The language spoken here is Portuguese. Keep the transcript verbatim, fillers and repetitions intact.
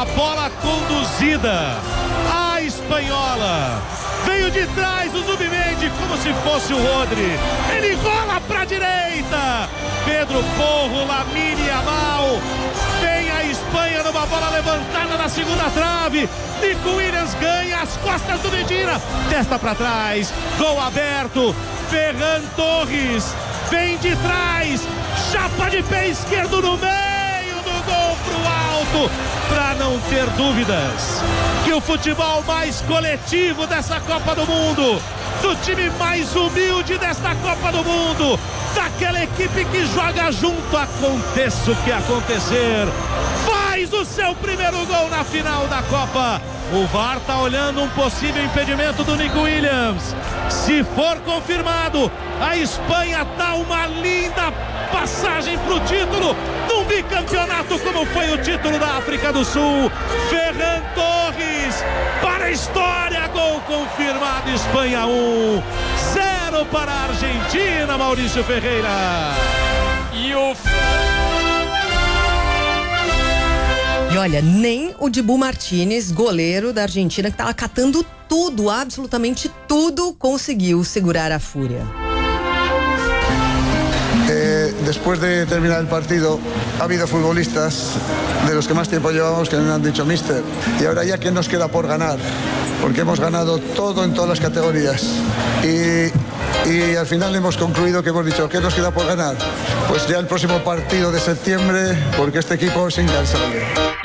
A bola conduzida. A espanhola. Veio de trás o Zubimendi como se fosse o Rodri. Ele rola para a direita. Pedro Porro, Lamine Yamal. Vem a Espanha numa bola levantada na segunda trave. Nico Williams ganha as costas do Medina. Testa para trás. Gol aberto. Ferran Torres. Vem de trás. Chapa de pé esquerdo no meio do gol pro alto. Para não ter dúvidas que o futebol mais coletivo dessa Copa do Mundo, do time mais humilde desta Copa do Mundo, daquela equipe que joga junto, aconteça o que acontecer, faz o seu primeiro gol na final da Copa. O V A R tá olhando um possível impedimento do Nico Williams. Se for confirmado, a Espanha dá uma linda passagem pro título, num bicampeonato como foi o título da África do Sul. Ferran Torres para a história, gol confirmado. Espanha um, zero para a Argentina, Maurício Ferreira. E o E olha, nem o Dibu Martínez, goleiro da Argentina, que estava catando tudo, absolutamente tudo, conseguiu segurar a fúria. Eh, después de terminar el partido, ha habido futbolistas de los que más tiempo llevamos que me han dicho: mister, y ahora ya qué nos queda por ganar, porque hemos ganado todo en todas las categorías. Y, y al final hemos concluido que hemos dicho: ¿qué nos queda por ganar? Pues ya el próximo partido de septiembre, porque este equipo es incansable.